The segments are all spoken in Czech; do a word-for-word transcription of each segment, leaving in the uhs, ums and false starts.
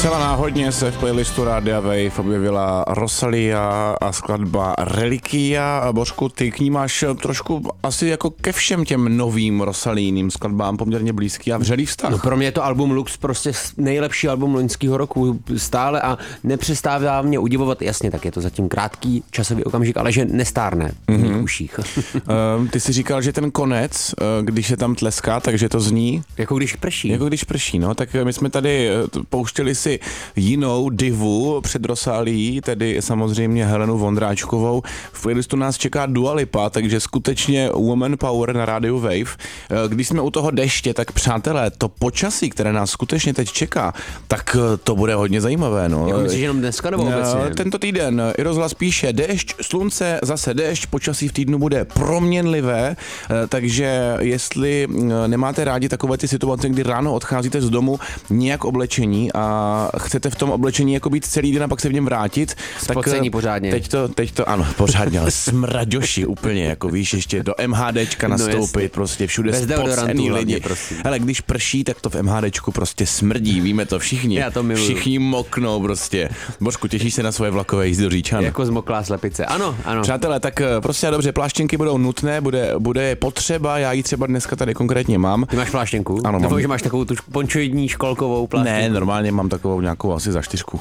Zcela náhodně se v playlistu Rádia Wave objevila Rosalia a skladba Reliquia. A Bořku, ty k ní máš trošku asi jako ke všem těm novým Rosalíným skladbám poměrně blízký a vřelý vztah. No pro mě je to album Lux prostě nejlepší album loňského roku stále a nepřestává mě udivovat. Jasně, tak je to zatím krátký časový okamžik, ale že nestárne v mých mm-hmm. uších. uh, ty jsi říkal, že ten konec, uh, když se tam tleská, takže to zní... Jako když prší. Jako když prší, no. Tak my jsme tady pouštěli si jinou divu před Rosálií, tedy samozřejmě Helenu Vondráčkovou. V playlistu nás čeká Dua Lipa, takže skutečně Woman Power na rádiu Wave. Když jsme u toho deště, tak přátelé, to počasí, které nás skutečně teď čeká, tak to bude hodně zajímavé. No. Jako myslíš jenom dneska nebo obecně? Tento týden i rozhlas píše déšť, slunce, zase déšť, počasí v týdnu bude proměnlivé, takže jestli nemáte rádi takové ty situace, kdy ráno odcházíte z domu nějak oblečení a chcete v tom oblečení jako být celý den a pak se v něm vrátit, Spocení tak pořádně. Teď to, teď to, ano, pořádně, ale smraďoši úplně, jako víš, ještě do MHDčka nastoupit, no prostě všude spocený lidi. Ale když prší, tak to v MHDčku prostě smrdí, víme to všichni. Já to miluju. Všichni moknou prostě. Božku, těšíš se na svoje vlakové jízdy do Říčan? Jako zmoklá slepice. Ano, ano. Přátelé, tak prostě dobře, pláštěnky budou nutné, bude, bude potřeba, já ji třeba dneska tady konkrétně mám. Ty máš pláštěnku? Ano, Nebo mám. že máš takovou tu pončoidní školkovou pláštěnku? Ne, normálně mám takovou nějakou asi za čtyřku.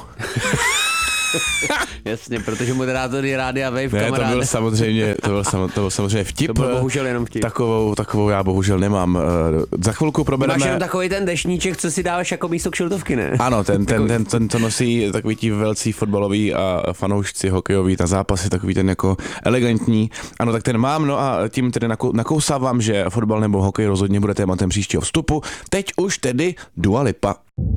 Jasně, protože moderátory Rádia Wave, ne, kamaráde. to byl samozřejmě, to byl, sam, to byl samozřejmě vtip. To byl bohužel jenom vtip. Takovou, takovou já bohužel nemám. Za chvilku probereme... Máš jenom takový ten dešníček, co si dáváš jako místo kšiltovky, ne? Ano, ten, ten, ten, ten to nosí takový ti velcí fotbaloví a fanoušci hokejoví na zápasy, takový ten jako elegantní. Ano, tak ten mám, no a tím tedy nakousávám, že fotbal nebo hokej rozhodně bude tématem příštího vstupu. Teď už tedy Dua Lipa.